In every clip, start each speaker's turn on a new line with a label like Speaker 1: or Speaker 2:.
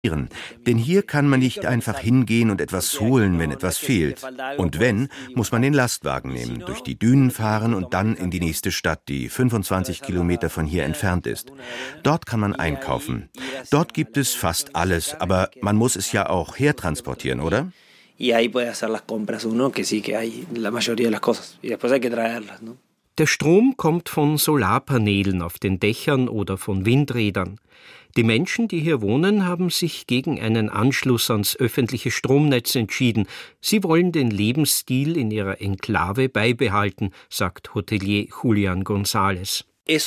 Speaker 1: Denn hier kann man nicht einfach hingehen und etwas holen, wenn etwas fehlt. Und wenn, muss man den Lastwagen nehmen, durch die Dünen fahren und dann in die nächste Stadt, die 25 Kilometer von hier entfernt ist. Dort kann man einkaufen. Dort gibt es fast alles, aber man muss es ja auch hertransportieren, oder?
Speaker 2: Der Strom kommt von Solarpanelen auf den Dächern oder von Windrädern. Die Menschen, die hier wohnen, haben sich gegen einen Anschluss ans öffentliche Stromnetz entschieden. Sie wollen den Lebensstil in ihrer Enklave beibehalten, sagt Hotelier Julian González.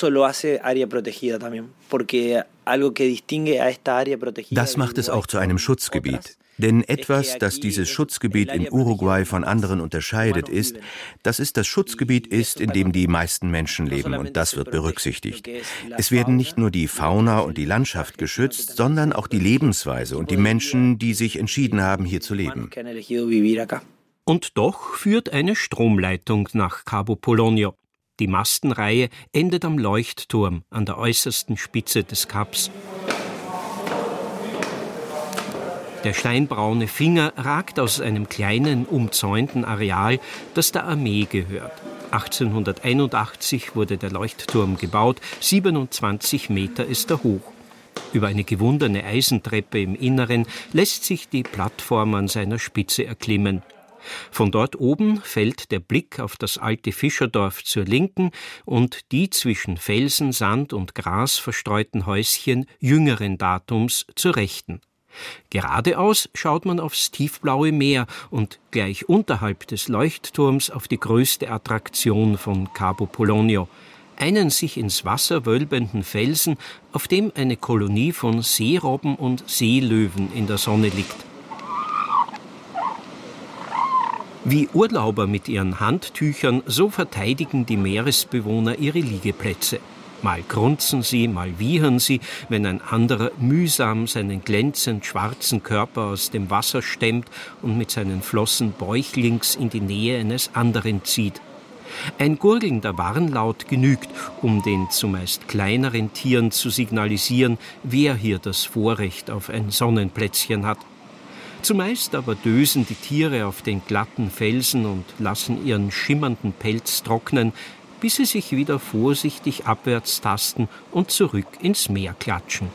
Speaker 1: Das macht es auch zu einem Schutzgebiet. Denn etwas, das dieses Schutzgebiet in Uruguay von anderen unterscheidet, ist, dass es das Schutzgebiet ist, in dem die meisten Menschen leben, und das wird berücksichtigt. Es werden nicht nur die Fauna und die Landschaft geschützt, sondern auch die Lebensweise und die Menschen, die sich entschieden haben, hier zu leben.
Speaker 2: Und doch führt eine Stromleitung nach Cabo Polonio. Die Mastenreihe endet am Leuchtturm an der äußersten Spitze des Kaps. Der steinbraune Finger ragt aus einem kleinen, umzäunten Areal, das der Armee gehört. 1881 wurde der Leuchtturm gebaut, 27 Meter ist er hoch. Über eine gewundene Eisentreppe im Inneren lässt sich die Plattform an seiner Spitze erklimmen. Von dort oben fällt der Blick auf das alte Fischerdorf zur Linken und die zwischen Felsen, Sand und Gras verstreuten Häuschen jüngeren Datums zur Rechten. Geradeaus schaut man aufs tiefblaue Meer und gleich unterhalb des Leuchtturms auf die größte Attraktion von Cabo Polonio, einen sich ins Wasser wölbenden Felsen, auf dem eine Kolonie von Seerobben und Seelöwen in der Sonne liegt. Wie Urlauber mit ihren Handtüchern, so verteidigen die Meeresbewohner ihre Liegeplätze. Mal grunzen sie, mal wiehern sie, wenn ein anderer mühsam seinen glänzend schwarzen Körper aus dem Wasser stemmt und mit seinen Flossen bäuchlings in die Nähe eines anderen zieht. Ein gurgelnder Warnlaut genügt, um den zumeist kleineren Tieren zu signalisieren, wer hier das Vorrecht auf ein Sonnenplätzchen hat. Zumeist aber dösen die Tiere auf den glatten Felsen und lassen ihren schimmernden Pelz trocknen, bis sie sich wieder vorsichtig abwärts tasten und zurück ins Meer klatschen.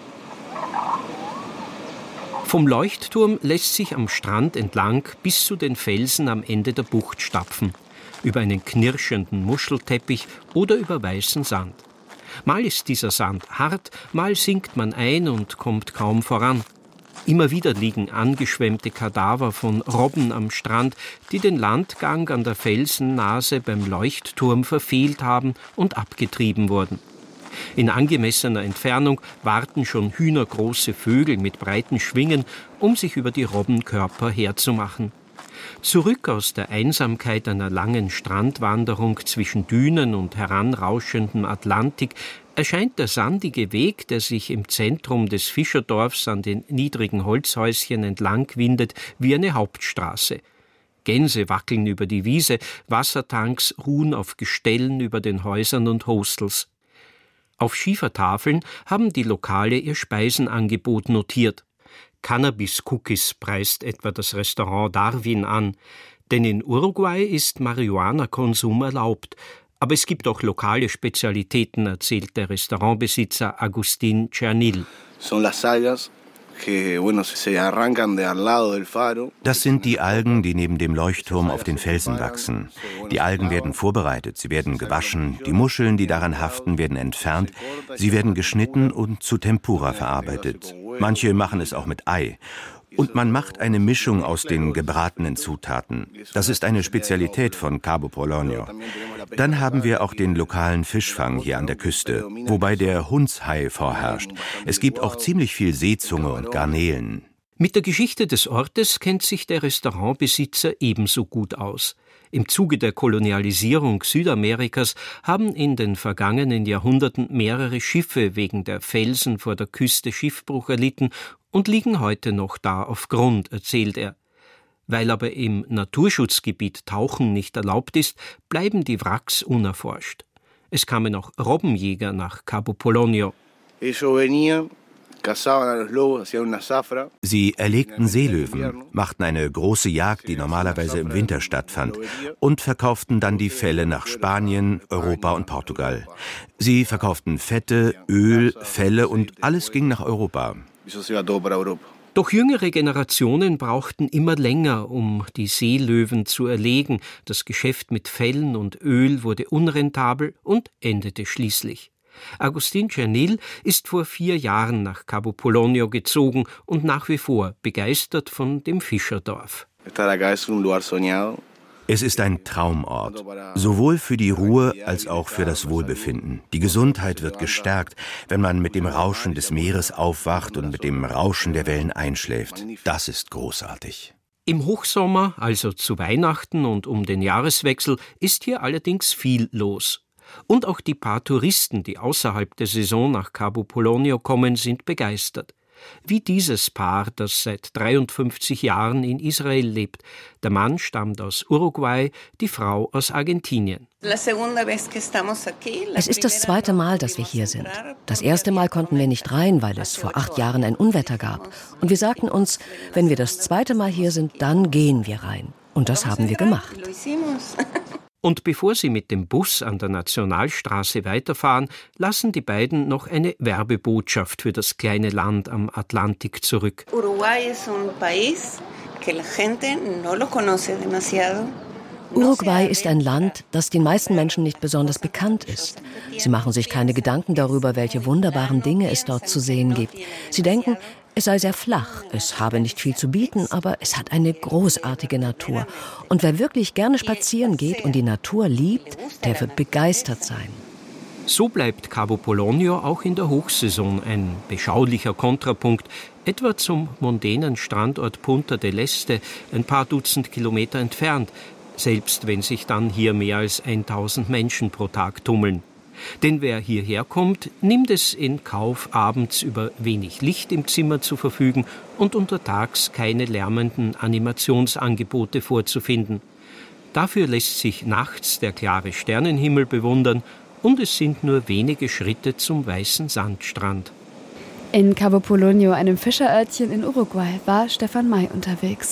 Speaker 2: Vom Leuchtturm lässt sich am Strand entlang bis zu den Felsen am Ende der Bucht stapfen, über einen knirschenden Muschelteppich oder über weißen Sand. Mal ist dieser Sand hart, mal sinkt man ein und kommt kaum voran. Immer wieder liegen angeschwemmte Kadaver von Robben am Strand, die den Landgang an der Felsennase beim Leuchtturm verfehlt haben und abgetrieben wurden. In angemessener Entfernung warten schon hühnergroße Vögel mit breiten Schwingen, um sich über die Robbenkörper herzumachen. Zurück aus der Einsamkeit einer langen Strandwanderung zwischen Dünen und heranrauschendem Atlantik erscheint der sandige Weg, der sich im Zentrum des Fischerdorfs an den niedrigen Holzhäuschen entlang windet, wie eine Hauptstraße. Gänse wackeln über die Wiese, Wassertanks ruhen auf Gestellen über den Häusern und Hostels. Auf Schiefertafeln haben die Lokale ihr Speisenangebot notiert. Cannabis-Cookies preist etwa das Restaurant Darwin an, denn in Uruguay ist Marihuana-Konsum erlaubt. Aber es gibt auch lokale Spezialitäten, erzählt der Restaurantbesitzer Agustín Chernil.
Speaker 1: Das sind die Algen, die neben dem Leuchtturm auf den Felsen wachsen. Die Algen werden vorbereitet, sie werden gewaschen, die Muscheln, die daran haften, werden entfernt, sie werden geschnitten und zu Tempura verarbeitet. Manche machen es auch mit Ei. Und man macht eine Mischung aus den gebratenen Zutaten. Das ist eine Spezialität von Cabo Polonio. Dann haben wir auch den lokalen Fischfang hier an der Küste, wobei der Hundshai vorherrscht. Es gibt auch ziemlich viel Seezunge und Garnelen.
Speaker 2: Mit der Geschichte des Ortes kennt sich der Restaurantbesitzer ebenso gut aus. Im Zuge der Kolonialisierung Südamerikas haben in den vergangenen Jahrhunderten mehrere Schiffe wegen der Felsen vor der Küste Schiffbruch erlitten und liegen heute noch da auf Grund, erzählt er. Weil aber im Naturschutzgebiet Tauchen nicht erlaubt ist, bleiben die Wracks unerforscht. Es kamen auch Robbenjäger nach Cabo Polonio.
Speaker 1: Die Sie erlegten Seelöwen, machten eine große Jagd, die normalerweise im Winter stattfand, und verkauften dann die Felle nach Spanien, Europa und Portugal. Sie verkauften Fette, Öl, Felle und alles ging nach Europa.
Speaker 2: Doch jüngere Generationen brauchten immer länger, um die Seelöwen zu erlegen. Das Geschäft mit Fellen und Öl wurde unrentabel und endete schließlich. Agustin Cernil ist vor 4 Jahren nach Cabo Polonio gezogen und nach wie vor begeistert von dem Fischerdorf.
Speaker 1: Es ist ein Traumort, sowohl für die Ruhe als auch für das Wohlbefinden. Die Gesundheit wird gestärkt, wenn man mit dem Rauschen des Meeres aufwacht und mit dem Rauschen der Wellen einschläft. Das ist großartig.
Speaker 2: Im Hochsommer, also zu Weihnachten und um den Jahreswechsel, ist hier allerdings viel los. Und auch die paar Touristen, die außerhalb der Saison nach Cabo Polonio kommen, sind begeistert. Wie dieses Paar, das seit 53 Jahren in Israel lebt. Der Mann stammt aus Uruguay, die Frau aus Argentinien.
Speaker 3: Es ist das 2. Mal, dass wir hier sind. Das 1. Mal konnten wir nicht rein, weil es vor 8 Jahren ein Unwetter gab. Und wir sagten uns, wenn wir das 2. Mal hier sind, dann gehen wir rein. Und das haben wir gemacht.
Speaker 2: Und bevor sie mit dem Bus an der Nationalstraße weiterfahren, lassen die beiden noch eine Werbebotschaft für das kleine Land am Atlantik zurück.
Speaker 3: Uruguay ist ein Land, das den meisten Menschen nicht besonders bekannt ist. Sie machen sich keine Gedanken darüber, welche wunderbaren Dinge es dort zu sehen gibt. Sie denken, es sei sehr flach, es habe nicht viel zu bieten, aber es hat eine großartige Natur. Und wer wirklich gerne spazieren geht und die Natur liebt, der wird begeistert sein.
Speaker 2: So bleibt Cabo Polonio auch in der Hochsaison ein beschaulicher Kontrapunkt, etwa zum mondänen Strandort Punta del Este, ein paar Dutzend Kilometer entfernt, selbst wenn sich dann hier mehr als 1000 Menschen pro Tag tummeln. Denn wer hierher kommt, nimmt es in Kauf, abends über wenig Licht im Zimmer zu verfügen und untertags keine lärmenden Animationsangebote vorzufinden. Dafür lässt sich nachts der klare Sternenhimmel bewundern und es sind nur wenige Schritte zum weißen Sandstrand.
Speaker 4: In Cabo Polonio, einem Fischerörtchen in Uruguay, war Stefan May unterwegs.